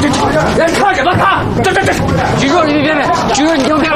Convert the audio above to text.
人看什么看？这，举手，你别，举手，你听别。